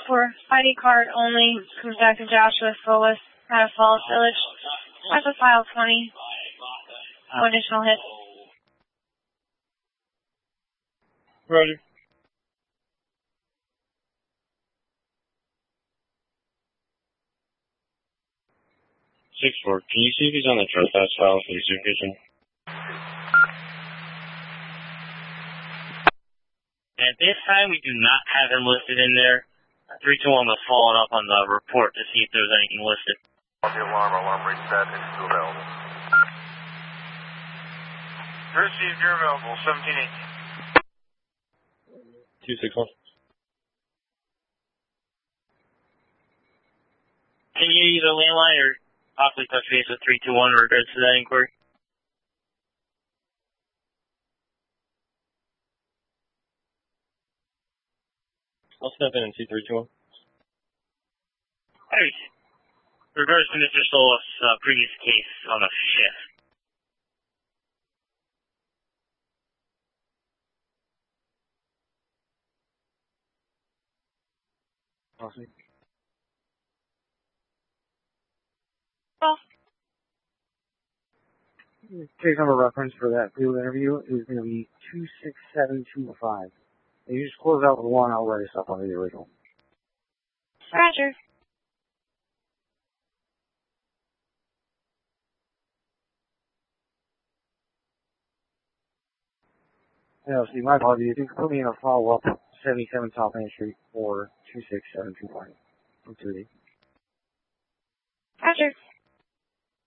for ID card only. Comes back to Joshua Solis out of Falls Village. That's a file 20. No additional hit. Roger. 6-4, can you see if he's on the trespass file for the Zoom Kitchen? At this time, we do not have him listed in there. 321 was following up on the report to see if there was anything listed. On the alarm reset, it's still available. Received, you're available, 1718. 261. Can you either landline or possibly touch base with 321 in regards to that inquiry? I'll step in and see 321. Alright. In regards to Mr. Solis' previous case on a shift. Awesome. Case number reference for that field interview is going to be 26725. And you just close out with one, I'll write us up on the original. Roger. Yeah, see, my apologies. You can put me in a follow-up, 77 South Main Street, for 26725. From 2D. Roger.